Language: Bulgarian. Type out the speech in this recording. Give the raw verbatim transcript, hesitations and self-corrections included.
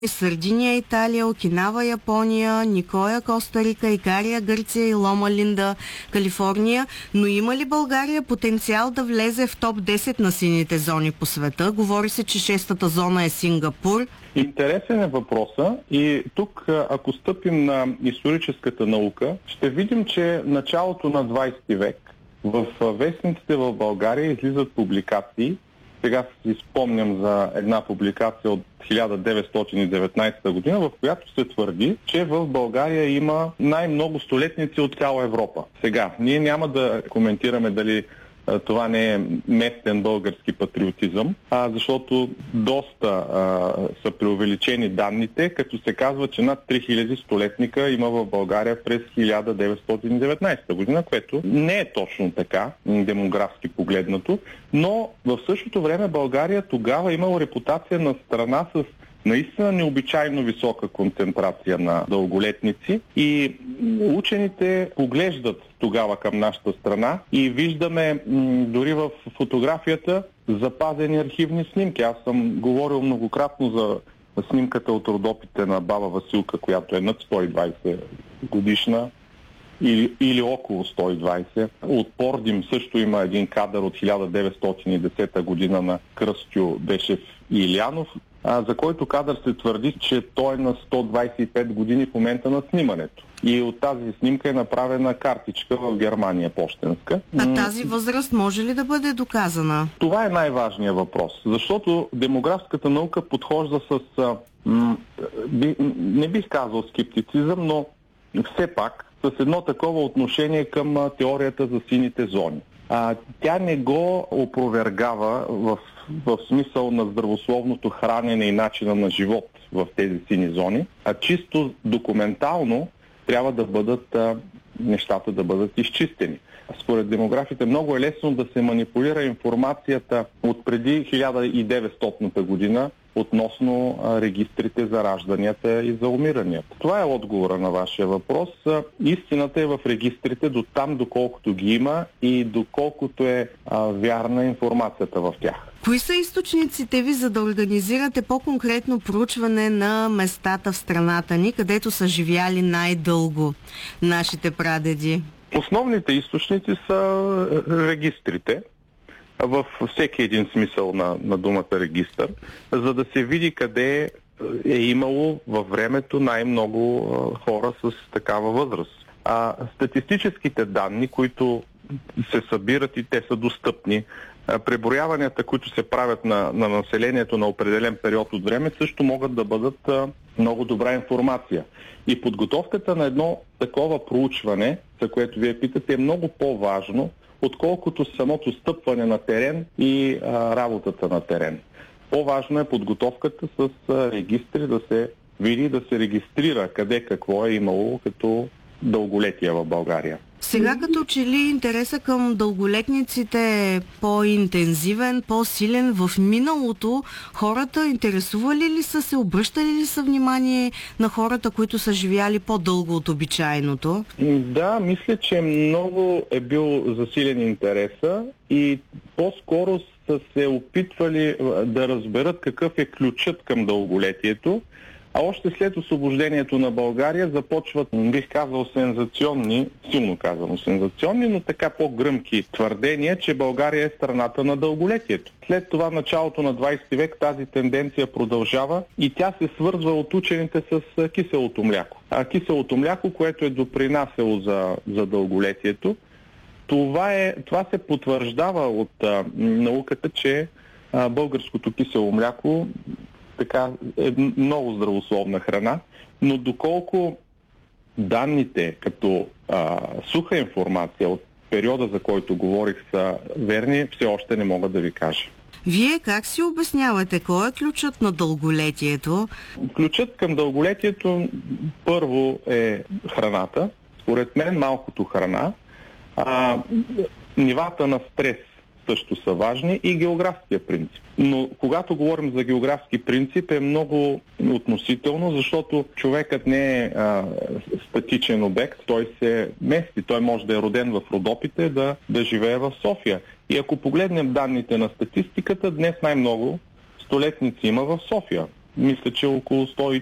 Сърдиния, Италия, Окинава, Япония, Никоя, Коста Рика, Икария, Гърция и Лома Линда, Калифорния. Но има ли България потенциал да влезе в топ десет на сините зони по света? Говори се, че шестата зона е Сингапур. Интересен е въпроса и тук, ако стъпим на историческата наука, ще видим, че началото на двадесети век в вестниците в България излизат публикации. Сега си спомням за една публикация от хиляда деветстотин и деветнадесета година, в която се твърди, че в България има най-много столетници от цяла Европа. Сега, ние няма да коментираме дали това не е местен български патриотизъм, а защото доста а, са преувеличени данните, като се казва, че над три хиляди столетника има в България през хиляда деветстотин и деветнадесета година, което не е точно така, демографски погледнато, но в същото време България тогава имала репутация на страна с наистина необичайно висока концентрация на дълголетници и учените поглеждат тогава към нашата страна и виждаме м, дори в фотографията запазени архивни снимки. Аз съм говорил многократно за снимката от Родопите на баба Василка, която е над сто и двадесет годишна или, или около сто и двадесет. От Пордим също има един кадър от хиляда деветстотин и десета година на Кръстю Бешев и Илянов, за който кадър се твърди, че той е на сто двадесет и пет години в момента на снимането. И от тази снимка е направена картичка в Германия, пощенска. А тази възраст може ли да бъде доказана? Това е най-важният въпрос, защото демографската наука подхожда с, м, би, не бих казал скептицизъм, но все пак с едно такова отношение към теорията за сините зони. А, тя не го опровергава в, в смисъл на здравословното хранене и начина на живот в тези сини зони, а чисто документално трябва да бъдат а, нещата да бъдат изчистени. Според демографите много е лесно да се манипулира информацията от преди хиляда и деветстотната година относно а, регистрите за ражданията и за умиранията. Това е отговора на вашия въпрос. А, истината е в регистрите до там, доколкото ги има и доколкото е а, вярна информацията в тях. Кои са източниците ви, за да организирате по-конкретно проучване на местата в страната ни, където са живяли най-дълго нашите прадеди? Основните източници са регистрите, във всеки един смисъл на, на думата регистър, за да се види къде е имало във времето най-много а, хора с такава възраст. А статистическите данни, които се събират и те са достъпни, а, преброяванията, които се правят на, на населението на определен период от време, също могат да бъдат а, много добра информация. И подготовката на едно такова проучване, за което вие питате, е много по-важно, отколкото самото стъпване на терен и а, работата на терен. По-важно е подготовката с а, регистри, да се види, да се регистрира къде какво е имало като дълголетия в България. Сега като че ли интереса към дълголетниците е по-интензивен, по-силен, в миналото хората интересували ли са се, обръщали ли са внимание на хората, които са живяли по-дълго от обичайното? Да, мисля, че много е бил засилен интереса и по-скоро са се опитвали да разберат какъв е ключът към дълголетието. А още след освобождението на България започват, бих казал, сензационни, силно казано сензационни, но така по-гръмки твърдения, че България е страната на дълголетието. След това, началото на двадесети век, тази тенденция продължава и тя се свързва от учените с киселото мляко. А киселото мляко, което е допринасяло за, за дълголетието, това, е, това се потвърждава от а, науката, че а, българското кисело мляко така е много здравословна храна, но доколко данните като а, суха информация от периода, за който говорих, са верни, все още не мога да ви кажа. Вие как си обяснявате? Кой е ключът на дълголетието? Ключът към дълголетието първо е храната. Според мен малкото храна, а, нивата на стрес също са важни и географския принцип. Но когато говорим за географски принцип е много относително, защото човекът не е а, статичен обект, той се мести, той може да е роден в Родопите, да, да живее в София. И ако погледнем данните на статистиката, днес най-много столетници има в София. мисля, че около сто